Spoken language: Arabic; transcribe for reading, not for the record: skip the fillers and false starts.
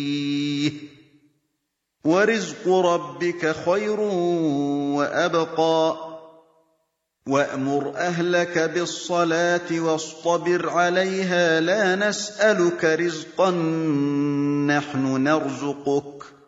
وَرِزْقُ رَبِّكَ خَيْرٌ وَأَبْقَىٰ وَأْمُرْ أَهْلَكَ بِالصَّلَاةِ وَاصْطَبِرْ عَلَيْهَا ۖ لَا نَسْأَلُكَ رِزْقًا ۖ نَّحْنُ نَرْزُقُكَ